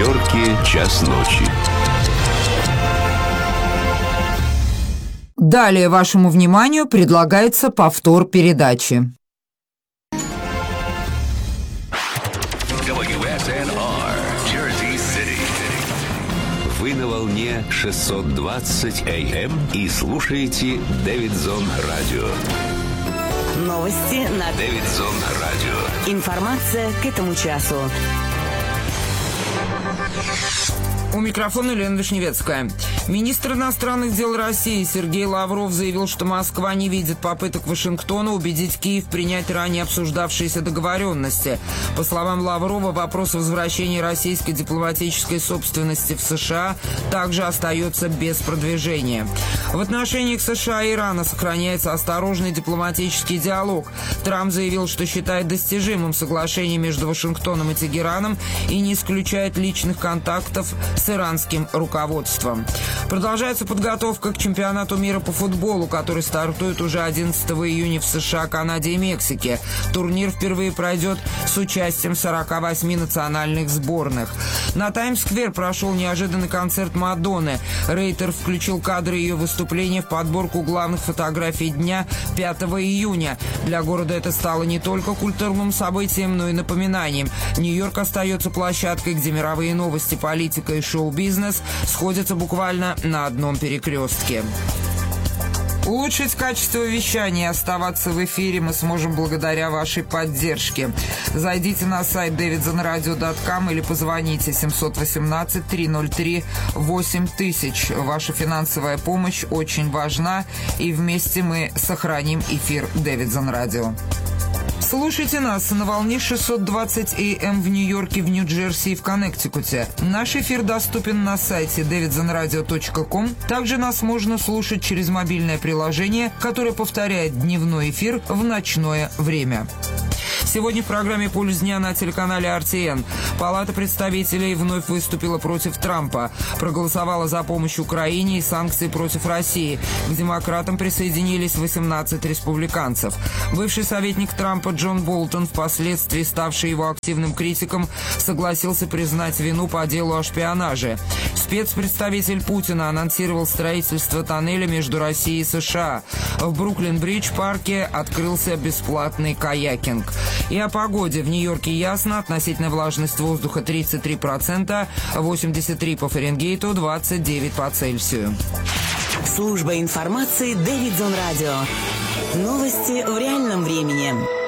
Нью-Йорке час ночи. Далее вашему вниманию предлагается повтор передачи. WSNR, Jersey City. Вы на волне 620 AM и слушаете Дэвидсон Радио. Новости на Дэвидсон Радио. Информация к этому часу. У микрофона Лена Вишневецкая. Министр иностранных дел России Сергей Лавров заявил, что Москва не видит попыток Вашингтона убедить Киев принять ранее обсуждавшиеся договоренности. По словам Лаврова, вопрос возвращения российской дипломатической собственности в США также остается без продвижения. В отношениях США и Ирана сохраняется осторожный дипломатический диалог. Трамп заявил, что считает достижимым соглашение между Вашингтоном и Тегераном и не исключает личных контактов с иранским руководством. Продолжается подготовка к чемпионату мира по футболу, который стартует уже 11 июня в США, Канаде и Мексике. Турнир впервые пройдет с участием 48 национальных сборных. На Таймс-сквер прошел неожиданный концерт Мадонны. Рейтер включил кадры ее выступления в подборку главных фотографий дня 5 июня. Для города это стало не только культурным событием, но и напоминанием. Нью-Йорк остается площадкой, где мировые новости, политика и шоу-бизнес сходятся буквально на одном перекрестке. Улучшить качество вещания и оставаться в эфире мы сможем благодаря вашей поддержке. Зайдите на сайт davidsonradio.com или позвоните 718-303-8000. Ваша финансовая помощь очень важна, и вместе мы сохраним эфир Дэвидсон Радио. Слушайте нас на волне 620 AM в Нью-Йорке, в Нью-Джерси и в Коннектикуте. Наш эфир доступен на сайте davidsonradio.com. Также нас можно слушать через мобильное приложение, которое повторяет дневной эфир в ночное время. Сегодня в программе «Пульс дня» на телеканале RTN. Палата представителей вновь выступила против Трампа. Проголосовала за помощь Украине и санкции против России. К демократам присоединились 18 республиканцев. Бывший советник Трампа Джон Болтон, впоследствии ставший его активным критиком, согласился признать вину по делу о шпионаже. Спецпредставитель Путина анонсировал строительство тоннеля между Россией и США. В Бруклин-Бридж-парке открылся бесплатный каякинг. И о погоде. В Нью-Йорке ясно, относительная влажность воздуха 33%, 83 по Фаренгейту, 29 по Цельсию. Служба информации Дэвидсон Радио. Новости в реальном времени.